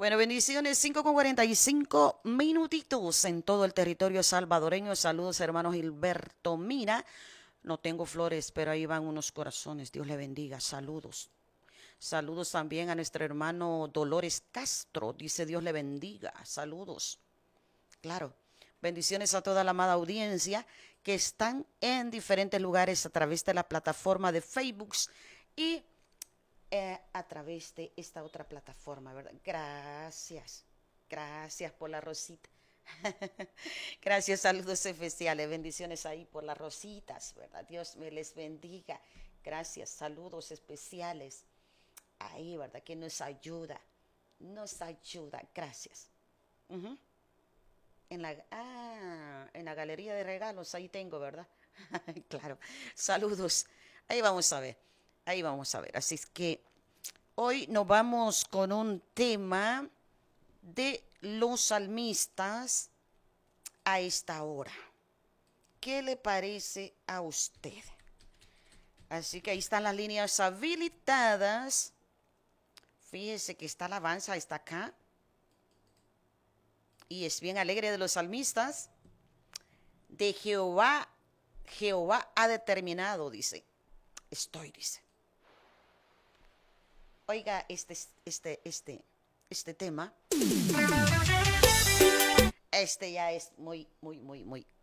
Bueno, bendiciones, 5:45 en todo el territorio salvadoreño. Saludos, hermano Gilberto. Mira, no tengo flores, pero ahí van unos corazones. Dios le bendiga. Saludos. Saludos también a nuestro hermano Dolores Castro. Dice Dios le bendiga. Saludos. Claro. Bendiciones a toda la amada audiencia que están en diferentes lugares a través de la plataforma de Facebook y a través de esta otra plataforma, ¿verdad? Gracias. Gracias por la rosita. Gracias, saludos especiales, bendiciones ahí por las rositas, ¿verdad? Dios me les bendiga. Gracias, saludos especiales ahí, ¿verdad? Que nos ayuda, gracias. Ujú. En la galería de regalos, ahí tengo, ¿verdad? Claro, saludos. Ahí vamos a ver, ahí vamos a ver. Así es que hoy nos vamos con un tema de los salmistas a esta hora. ¿Qué le parece a usted? Así que ahí están las líneas habilitadas. Fíjese que esta alabanza está acá. Y es bien alegre de los salmistas. De Jehová, Jehová ha determinado, dice. Dice. Oiga, este tema. Este ya es muy, muy, muy, muy